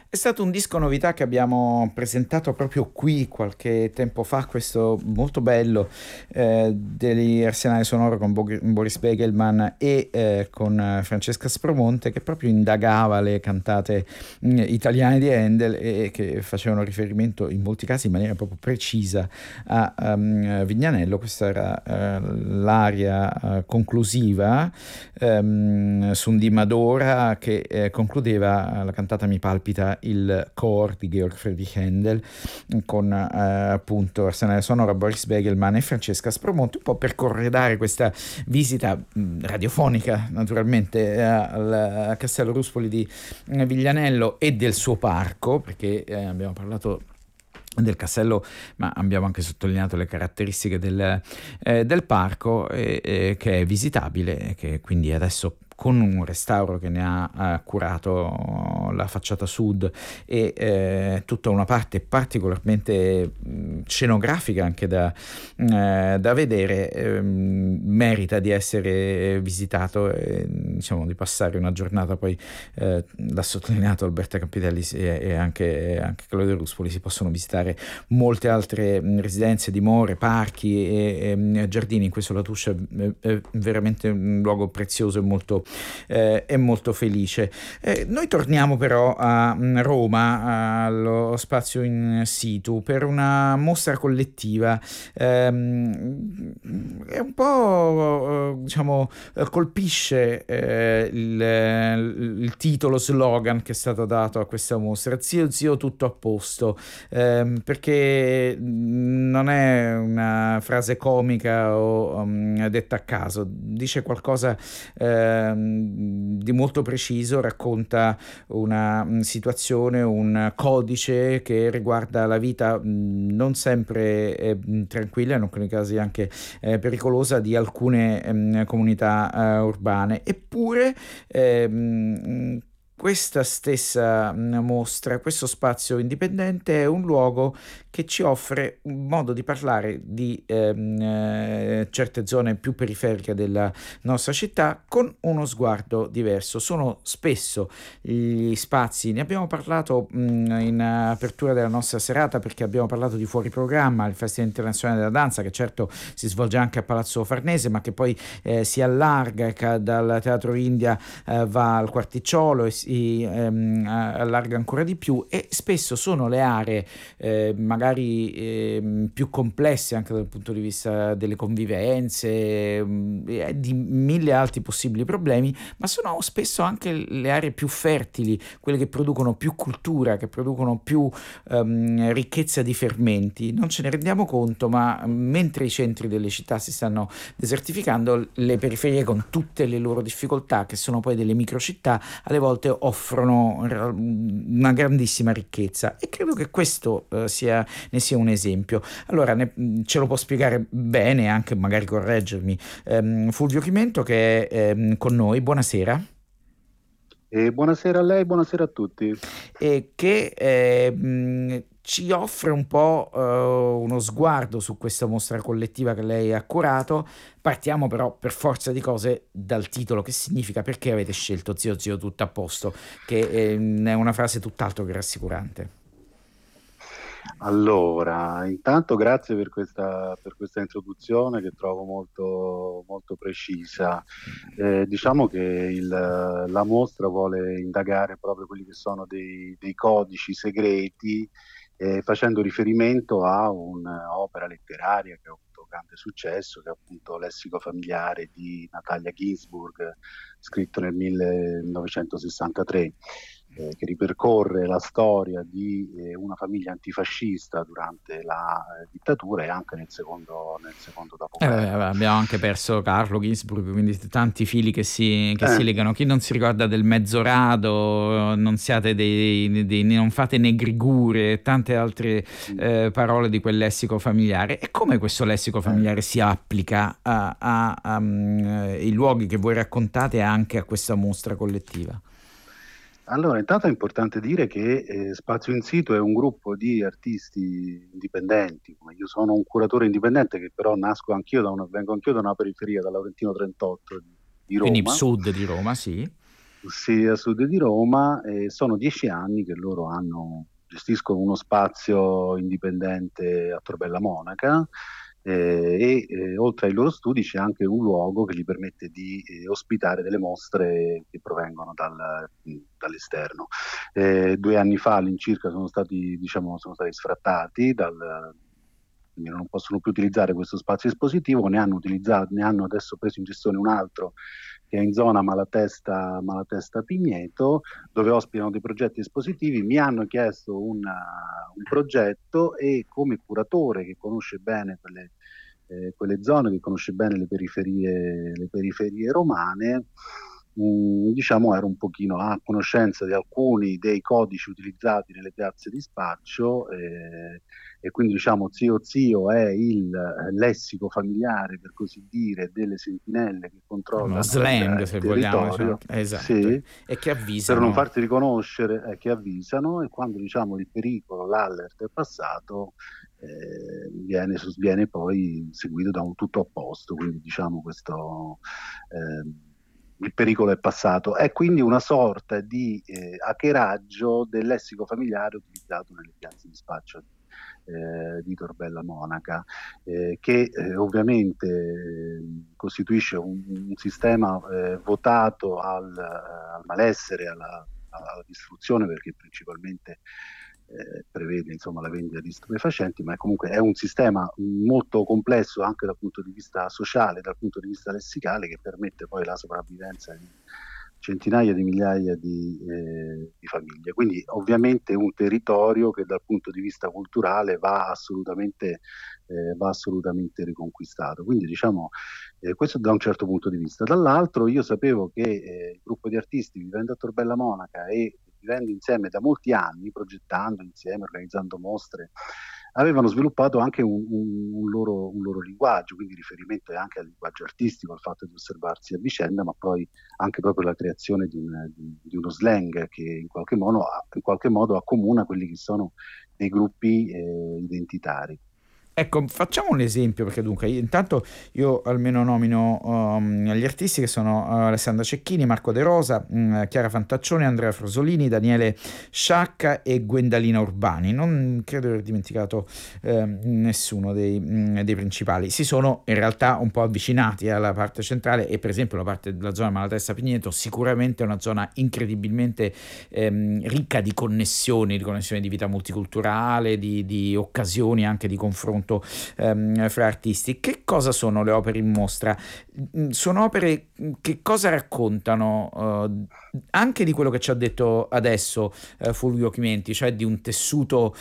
È stato un disco novità che abbiamo presentato proprio qui qualche tempo fa, questo molto bello degli Arsenale Sonoro con Boris Begelman e con Francesca Spromonte, che proprio indagava le cantate italiane di Handel e che facevano riferimento in molti casi in maniera proprio precisa a Vignanello. Questa era l'aria conclusiva su un di Madora che concludeva la cantata Mi palpita il core di Georg Friedrich Händel con appunto Arsenale Sonora, Boris Begelman e Francesca Spromonte, un po' per corredare questa visita radiofonica naturalmente al Castello Ruspoli di Viglianello e del suo parco, perché abbiamo parlato del castello, ma abbiamo anche sottolineato le caratteristiche del parco che è visitabile e che quindi adesso con un restauro che ne ha curato la facciata sud e tutta una parte particolarmente scenografica anche da vedere, merita di essere visitato e diciamo di passare una giornata. Poi l'ha sottolineato Alberta Campitelli e anche Claudio Ruspoli, si possono visitare molte altre residenze, dimore, parchi e giardini. In questo La Tuscia è veramente un luogo prezioso e molto felice. Noi torniamo però a Roma, allo spazio in situ, per una mostra collettiva. È un po' diciamo colpisce il titolo slogan che è stato dato a questa mostra: zio zio tutto a posto, perché non è una frase comica o detta a caso, dice qualcosa di molto preciso, racconta una situazione, un codice che riguarda la vita non sempre tranquilla, in alcuni casi anche pericolosa, di alcune comunità urbane. Eppure questa stessa mostra, questo spazio indipendente è un luogo che ci offre un modo di parlare di certe zone più periferiche della nostra città con uno sguardo diverso. Sono spesso gli spazi, ne abbiamo parlato in apertura della nostra serata, perché abbiamo parlato di Fuori Programma, il Festival Internazionale della Danza, che certo si svolge anche a Palazzo Farnese, ma che poi si allarga, che dal Teatro India va al Quarticciolo e si allarga ancora di più, e spesso sono le aree magari più complesse anche dal punto di vista delle convivenze, di mille altri possibili problemi, ma sono spesso anche le aree più fertili, quelle che producono più cultura, che producono più ricchezza di fermenti. Non ce ne rendiamo conto, ma mentre i centri delle città si stanno desertificando, le periferie, con tutte le loro difficoltà, che sono poi delle microcittà, alle volte offrono una grandissima ricchezza, e credo che questo ne sia un esempio. Allora ce lo può spiegare bene, anche magari correggermi, Fulvio Chimento, che è con noi. Buonasera. E buonasera a lei, buonasera a tutti. E che ci offre un po' uno sguardo su questa mostra collettiva che lei ha curato. Partiamo però per forza di cose dal titolo. Che significa? Perché avete scelto Zio Zio tutto a posto? Che è una frase tutt'altro che rassicurante. Allora, intanto grazie per questa introduzione che trovo molto, molto precisa. Diciamo che la mostra vuole indagare proprio quelli che sono dei codici segreti, facendo riferimento a un'opera letteraria che ha avuto grande successo, che è appunto Lessico familiare di Natalia Ginsburg, scritto nel 1963. Che ripercorre la storia di una famiglia antifascista durante la dittatura e anche nel secondo dopoguerra. Abbiamo anche perso Carlo Ginzburg, quindi tanti fili che si Eh, legano. Chi non si ricorda del Mezzorado, non siate non fate negrigure, tante altre parole di quel lessico familiare. E come questo lessico eh. familiare si applica ai luoghi che voi raccontate, anche a questa mostra collettiva? Allora, intanto è importante dire che Spazio in Situ è un gruppo di artisti indipendenti. Come io sono un curatore indipendente che però vengo anch'io da una periferia, da Laurentino 38 di Quindi Roma. sud di Roma, sì. sì, a sud di Roma, e sono 10 anni che loro gestiscono uno spazio indipendente a Torbella Monaca, oltre ai loro studi c'è anche un luogo che gli permette di ospitare delle mostre che provengono dall'esterno. 2 anni fa all'incirca sono stati sfrattati quindi non possono più utilizzare questo spazio espositivo, ne hanno adesso preso in gestione un altro che è in zona Malatesta Pigneto, dove ospitano dei progetti espositivi. Mi hanno chiesto un progetto, e come curatore che conosce bene quelle zone, che conosce bene le periferie romane, diciamo ero un pochino a conoscenza di alcuni dei codici utilizzati nelle piazze di spaccio, e quindi diciamo zio zio è il lessico familiare, per così dire, delle sentinelle che Uno controllano slang, il se vogliamo, diciamo. territorio, Esatto, sì, e che per non avvisano. farti riconoscere, che avvisano, e quando diciamo il pericolo, l'allert è passato, viene poi seguito da un tutto opposto, quindi diciamo il pericolo è passato. È quindi una sorta di hackeraggio del lessico familiare utilizzato nelle piazze di spaccio di Torbella Monaca, che ovviamente costituisce un sistema votato al malessere, alla distruzione, perché principalmente prevede insomma la vendita di stupefacenti, ma comunque è un sistema molto complesso anche dal punto di vista sociale, dal punto di vista lessicale, che permette poi la sopravvivenza di centinaia di migliaia di famiglie. Quindi ovviamente un territorio che dal punto di vista culturale va assolutamente riconquistato. Quindi diciamo questo da un certo punto di vista. Dall'altro io sapevo che il gruppo di artisti, vivendo a Torbella Monaca e vivendo insieme da molti anni, progettando insieme, organizzando mostre, avevano sviluppato anche un loro linguaggio, quindi riferimento è anche al linguaggio artistico, al fatto di osservarsi a vicenda, ma poi anche proprio la creazione di uno slang che in qualche modo accomuna quelli che sono dei gruppi identitari. Ecco, facciamo un esempio, perché dunque, intanto io almeno nomino gli artisti che sono Alessandra Cecchini, Marco De Rosa, Chiara Fantaccione, Andrea Frosolini, Daniele Sciacca e Gwendalina Urbani. Non credo di aver dimenticato nessuno dei principali. Si sono in realtà un po' avvicinati alla parte centrale, e per esempio la parte della zona Malatesta Pigneto sicuramente è una zona incredibilmente ricca di connessioni di vita multiculturale, di occasioni anche di confronto fra artisti. Che cosa sono le opere in mostra? Sono opere che cosa raccontano anche di quello che ci ha detto adesso Fulvio Chimenti, cioè di un tessuto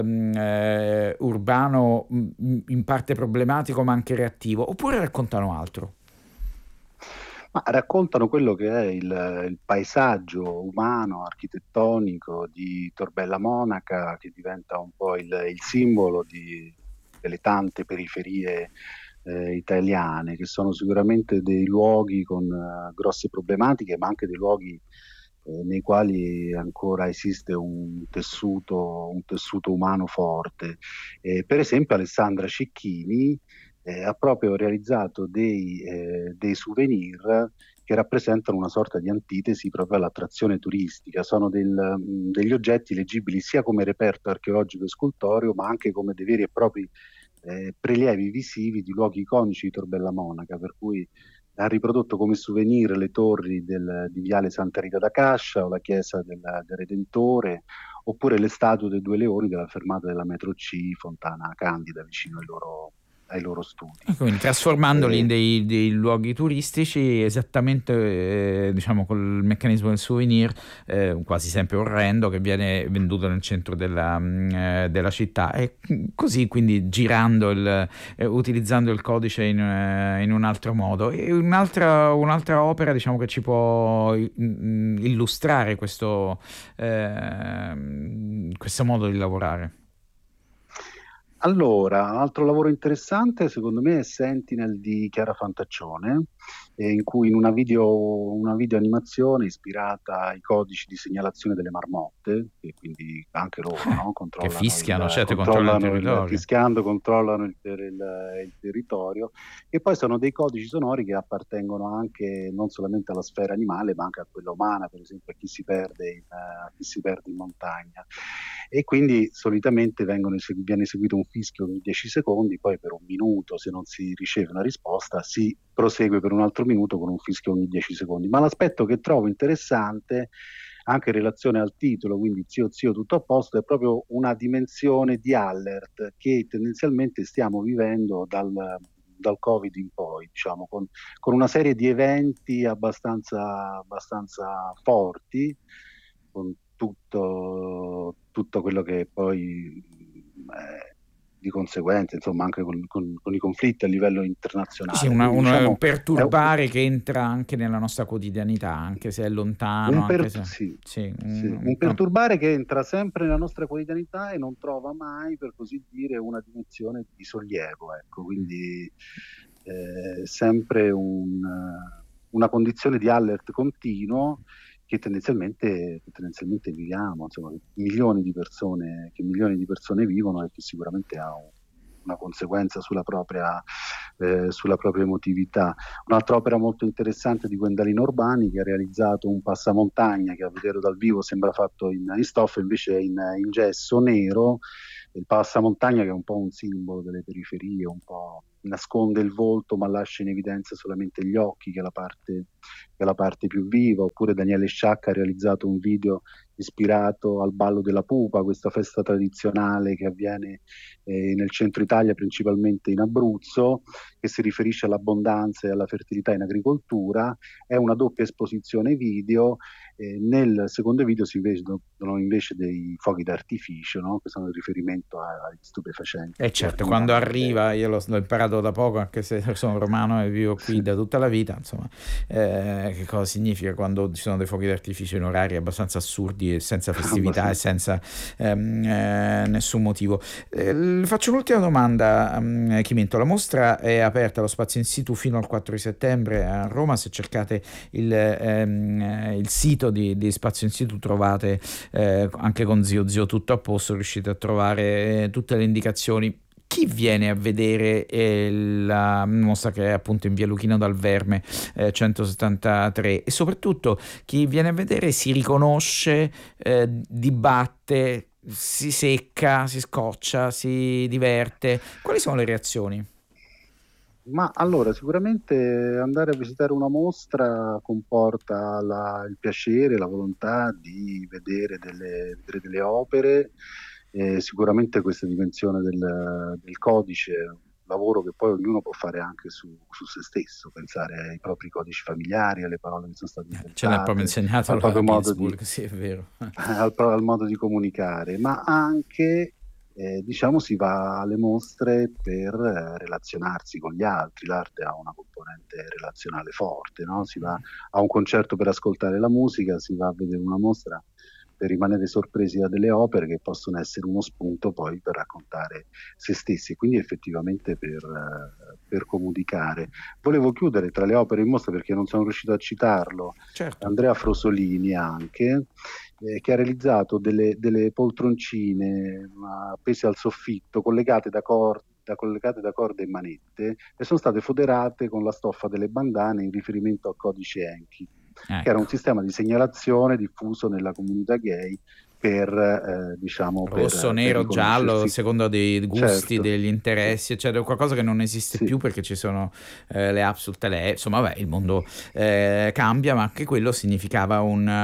urbano in parte problematico ma anche reattivo, oppure raccontano altro? Ma raccontano quello che è il paesaggio umano, architettonico di Torbella Monaca, che diventa un po' il simbolo delle tante periferie italiane, che sono sicuramente dei luoghi con grosse problematiche, ma anche dei luoghi nei quali ancora esiste un tessuto umano forte. Per esempio Alessandra Cecchini ha proprio realizzato dei souvenir che rappresentano una sorta di antitesi proprio all'attrazione turistica. Sono degli oggetti leggibili sia come reperto archeologico e scultoreo, ma anche come dei veri e propri prelievi visivi di luoghi iconici di Torbella Monaca, per cui ha riprodotto come souvenir le torri di Viale Santa Rita da Cascia, o la chiesa del Redentore, oppure le statue dei due leoni della fermata della metro C, Fontana Candida, vicino ai loro studi. Quindi trasformandoli in Eh, dei luoghi turistici esattamente, diciamo, col meccanismo del souvenir, quasi sempre orrendo, che viene venduto nel centro della città, e così quindi utilizzando il codice in un altro modo. E un'altra opera, diciamo, che ci può illustrare questo modo di lavorare. Allora, altro lavoro interessante secondo me è Sentinel di Chiara Fantaccione, in cui in una video animazione ispirata ai codici di segnalazione delle marmotte, che quindi anche loro, no, Che fischiano, certo, controllano il territorio. fischiando, controllano il territorio, e poi sono dei codici sonori che appartengono anche non solamente alla sfera animale, ma anche a quella umana, per esempio a chi si perde in montagna. E quindi solitamente viene eseguito un fischio ogni 10 secondi, poi per un minuto, se non si riceve una risposta, si prosegue per un altro minuto con un fischio ogni 10 secondi. Ma l'aspetto che trovo interessante, anche in relazione al titolo, quindi zio zio tutto a posto, è proprio una dimensione di alert che tendenzialmente stiamo vivendo dal Covid in poi, diciamo, con una serie di eventi abbastanza forti, con tutto quello che poi di conseguenza, insomma, anche con i conflitti a livello Sì, sì, internazionale. Quindi un diciamo è perturbare che entra anche nella nostra quotidianità, anche se è lontano, anche se... sì, Sì, sì, un perturbare che entra sempre nella nostra quotidianità e non trova mai, per così dire, una dimensione di sollievo, ecco. Quindi sempre una condizione di alert continuo che tendenzialmente viviamo, insomma, che milioni di persone vivono, e che sicuramente ha una conseguenza sulla propria emotività. Un'altra opera molto interessante di Gwendalina Urbani, che ha realizzato un passamontagna che a vedere dal vivo sembra fatto in stoffa, invece è in gesso nero. Il passamontagna, che è un po' un simbolo delle periferie, un po' nasconde il volto ma lascia in evidenza solamente gli occhi, che è la parte più viva. Oppure Daniele Sciacca ha realizzato un video ispirato al ballo della pupa, questa festa tradizionale che avviene nel centro Italia, principalmente in Abruzzo, che si riferisce all'abbondanza e alla fertilità in agricoltura. È una doppia esposizione video. Nel secondo video si vedono invece dei fuochi d'artificio, no? Che sono il riferimento agli stupefacenti che certo, quando arrivano arriva, io l'ho imparato da poco, anche se sono romano e vivo qui sì, da tutta la vita, insomma, che cosa significa quando ci sono dei fuochi d'artificio in orari abbastanza assurdi e senza festività e abbastanza. senza nessun motivo. Le faccio un'ultima domanda, Chimento. La mostra è aperta allo Spazio in Situ fino al 4 di settembre a Roma. Se cercate il sito di Spazio in Situ trovate anche con Zio Zio tutto a posto, riuscite a trovare tutte le indicazioni. Chi viene a vedere la mostra, che è appunto in via Luchino dal Verme 173, e soprattutto chi viene a vedere si riconosce, dibatte, si secca, si scoccia, si diverte? Quali sono le reazioni? Ma allora, sicuramente andare a visitare una mostra comporta il piacere, la volontà di vedere delle opere. Sicuramente questa dimensione del codice è un lavoro che poi ognuno può fare anche su se stesso, pensare ai propri codici familiari, alle parole che sono state Ce l'ha proprio inventate, insegnato al la proprio modo Ginsburg, sì, è vero. al modo di comunicare, ma anche, diciamo, si va alle mostre per relazionarsi con gli altri. L'arte ha una componente relazionale forte, no? Si va a un concerto per ascoltare la musica, si va a vedere una mostra per rimanere sorpresi da delle opere che possono essere uno spunto poi per raccontare se stessi, e quindi effettivamente per comunicare. Volevo chiudere tra le opere in mostra, perché non sono riuscito a citarlo, Certo. Andrea Frosolini anche, che ha realizzato delle poltroncine appese al soffitto, collegate da corde e manette, e sono state foderate con la stoffa delle bandane in riferimento al codice Enki, che era Ecco. un sistema di segnalazione diffuso nella comunità gay diciamo, Rosso, per nero, giallo, a riconoscersi. seconda dei gusti, Certo, degli interessi, eccetera, qualcosa che non esiste sì. più perché ci sono le app sul telefono, insomma, vabbè, il mondo cambia, ma anche quello significava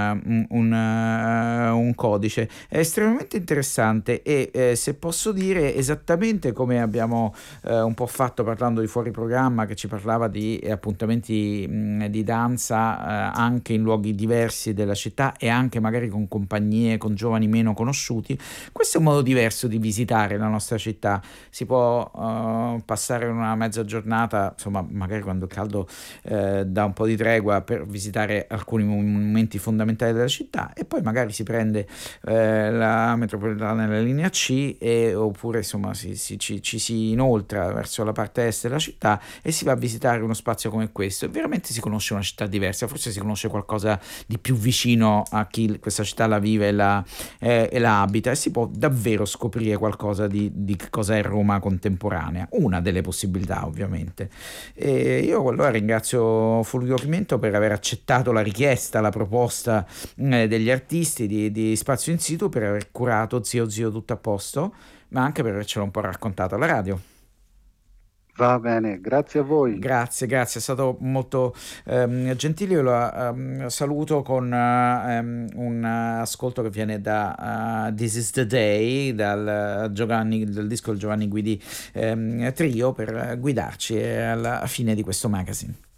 un codice. È estremamente interessante e se posso dire, esattamente come abbiamo un po' fatto parlando di Fuori Programma, che ci parlava di appuntamenti di danza anche in luoghi diversi della città e anche magari con compagnie, con giovani meno conosciuti. Questo è un modo diverso di visitare la nostra città. Si può passare una mezza giornata, insomma, magari quando il caldo dà un po' di tregua, per visitare alcuni momenti fondamentali della città, e poi magari si prende prende la metropolitana nella linea C oppure insomma ci si inoltra verso la parte est della città e si va a visitare uno spazio come questo, e veramente si conosce una città diversa, forse si conosce qualcosa di più vicino a chi questa città la vive e la abita, e si può davvero scoprire qualcosa di che cosa è Roma contemporanea, una delle possibilità ovviamente. E io allora ringrazio Fulvio Pimento per aver accettato la richiesta, la proposta degli artisti di Spazio in Situ, per aver curato Zio Zio tutto a posto, ma anche per avercelo un po' raccontato alla radio. Va bene, grazie a voi. Grazie, grazie, è stato molto gentile. Io lo saluto con un ascolto che viene da This is the Day, dal disco del Giovanni Guidi Trio, per guidarci alla fine di questo magazine.